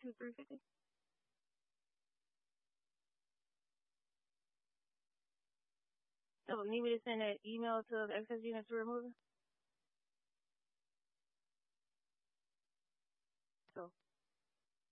350. So, need me to send that email to the excess unit to remove it? So,